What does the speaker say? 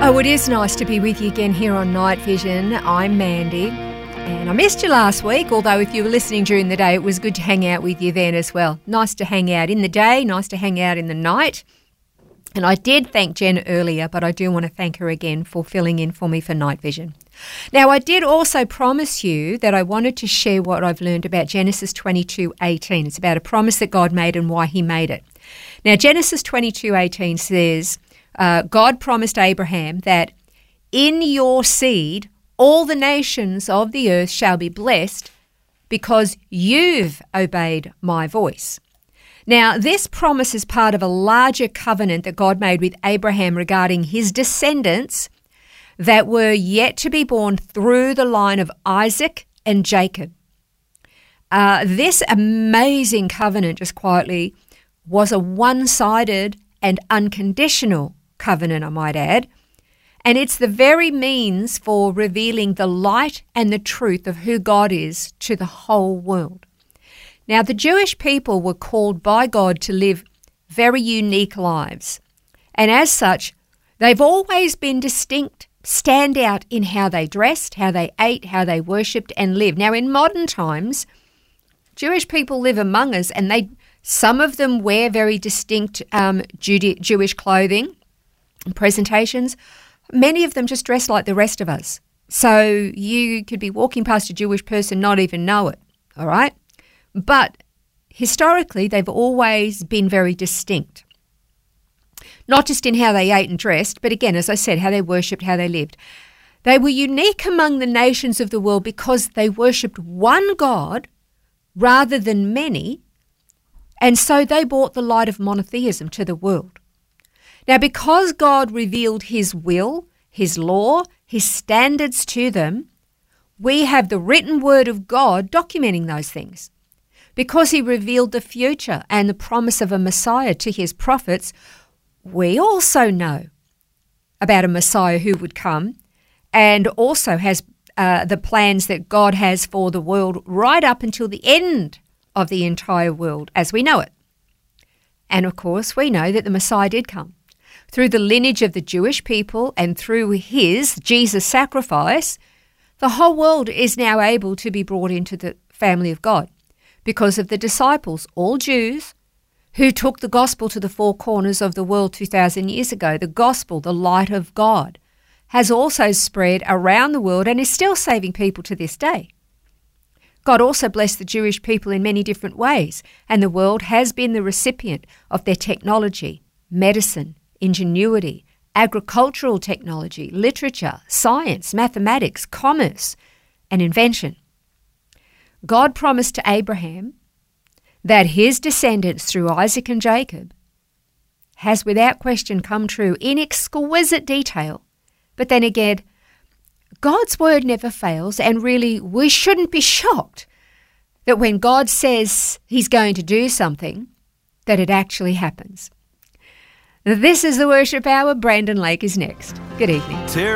Oh, it is nice to be with you again here on Night Vision. I'm Mandy, and I missed you last week, although if you were listening during the day, it was good to hang out with you then as well. Nice to hang out in the day, nice to hang out in the night. And I did thank Jen earlier, but I do want to thank her again for filling in for me for Night Vision. Now, I did also promise you that I wanted to share what I've learned about Genesis 22:18. It's about a promise that God made and why he made it. Now, Genesis 22:18 says, God promised Abraham that in your seed all the nations of the earth shall be blessed because you've obeyed my voice. Now, this promise is part of a larger covenant that God made with Abraham regarding his descendants that were yet to be born through the line of Isaac and Jacob. This amazing covenant, just quietly, was a one-sided and unconditional covenant, I might add, and it's the very means for revealing the light and the truth of who God is to the whole world. Now, the Jewish people were called by God to live very unique lives, and as such, they've always been distinct, stand out in how they dressed, how they ate, how they worshipped and lived. Now, in modern times, Jewish people live among us, and some of them wear very distinct Jewish clothing and presentations. Many of them just dress like the rest of us. So you could be walking past a Jewish person, not even know it, all right? But historically, they've always been very distinct. Not just in how they ate and dressed, but again, as I said, how they worshipped, how they lived. They were unique among the nations of the world because they worshipped one God rather than many, and so they brought the light of monotheism to the world. Now, because God revealed his will, his law, his standards to them, we have the written word of God documenting those things. Because he revealed the future and the promise of a Messiah to his prophets, we also know about a Messiah who would come and also has the plans that God has for the world right up until the end of the entire world as we know it. And of course, we know that the Messiah did come. Through the lineage of the Jewish people and through his, Jesus' sacrifice, the whole world is now able to be brought into the family of God because of the disciples, all Jews, who took the gospel to the four corners of the world 2,000 years ago. The gospel, the light of God, has also spread around the world and is still saving people to this day. God also blessed the Jewish people in many different ways, and the world has been the recipient of their technology, medicine, ingenuity, agricultural technology, literature, science, mathematics, commerce, and invention. God promised to Abraham that his descendants through Isaac and Jacob has without question come true in exquisite detail. But then again, God's word never fails, and really we shouldn't be shocked that when God says he's going to do something, that it actually happens. This is the Worship Hour. Brandon Lake is next. Good evening.